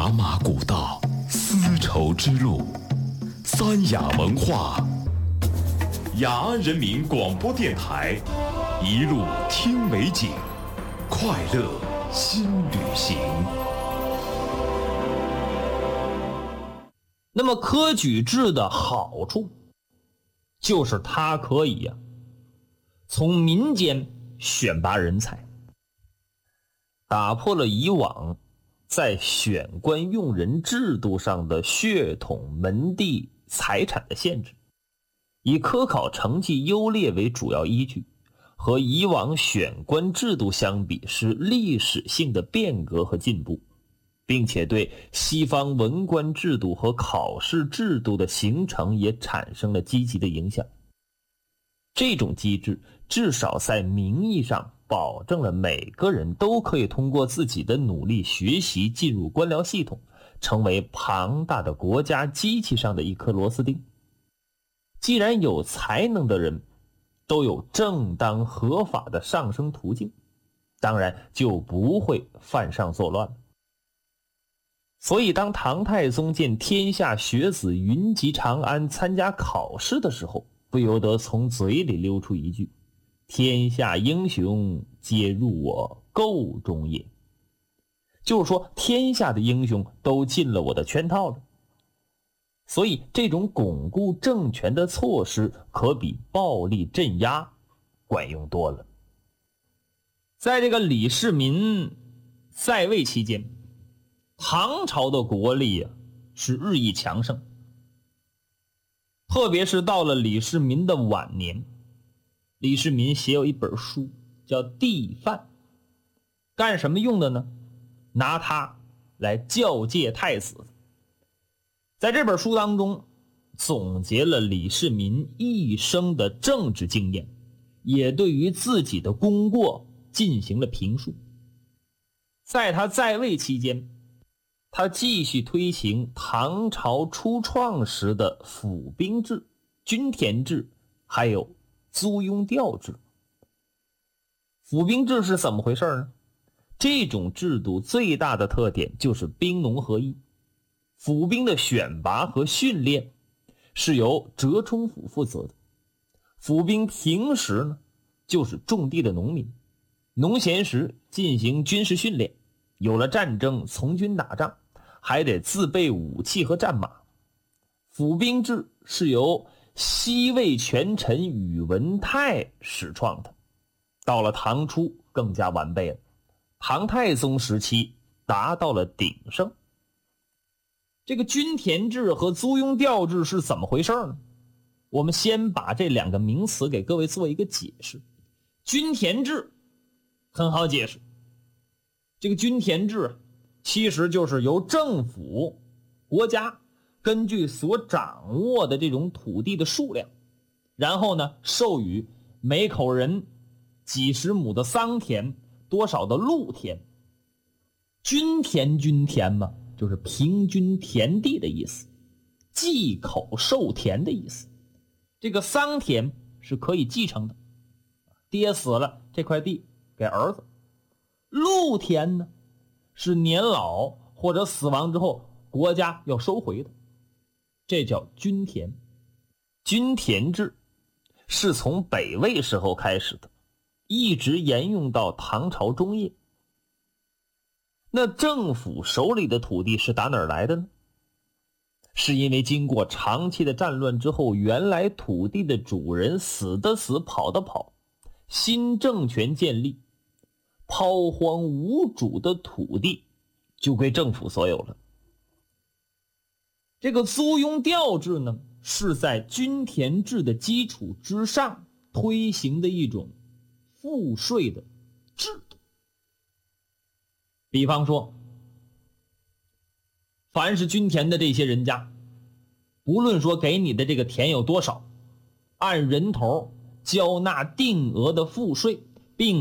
茶马古道，丝绸之路，三雅文化，雅安人民广播电台，一路听美景，快乐新旅行。 那么科举制的好处，就是它可以从民间选拔人才，打破了以往在选官用人制度上的血统、门第、财产的限制，以科考成绩优劣为主要依据，和以往选官制度相比是历史性的变革和进步，并且对西方文官制度和考试制度的形成也产生了积极的影响。这种机制至少在名义上保证了每个人都可以通过自己的努力学习进入官僚系统，成为庞大的国家机器上的一颗螺丝钉。既然有才能的人都有正当合法的上升途径，当然就不会犯上作乱了。所以当唐太宗见天下学子云集长安参加考试的时候，不由得从嘴里溜出一句：天下英雄皆入我构中也。就是说天下的英雄都进了我的圈套了。所以这种巩固政权的措施可比暴力镇压管用多了。在这个李世民在位期间，唐朝的国力是日益强盛，特别是到了李世民的晚年，李世民写有一本书叫《帝范》，干什么用的呢？拿它来教诫太子。在这本书当中总结了李世民一生的政治经验，也对于自己的功过进行了评述。在他在位期间，他继续推行唐朝初创时的府兵制、均田制，还有租庸调制。府兵制是怎么回事呢？这种制度最大的特点就是兵农合一。府兵的选拔和训练是由折冲府负责的。府兵平时呢就是种地的农民，农闲时进行军事训练，有了战争从军打仗，还得自备武器和战马。府兵制是由西魏权臣宇文泰始创的，到了唐初更加完备了，唐太宗时期达到了鼎盛。这个均田制和租庸调制是怎么回事呢？我们先把这两个名词给各位做一个解释。均田制很好解释，这个均田制其实就是由政府、国家根据所掌握的这种土地的数量，然后呢授予每口人几十亩的桑田，多少的露田。均田嘛，就是平均田地的意思，继口授田的意思。这个桑田是可以继承的，爹死了这块地给儿子。露田呢是年老或者死亡之后国家要收回的，这叫均田。均田制是从北魏时候开始的，一直沿用到唐朝中叶。那政府手里的土地是打哪儿来的呢？是因为经过长期的战乱之后，原来土地的主人死的死，跑的跑，新政权建立，抛荒无主的土地就归政府所有了。这个租庸调制呢，是在均田制的基础之上推行的一种赋税的制度。比方说，凡是均田的这些人家，不论说给你的这个田有多少，按人头交纳定额的赋税，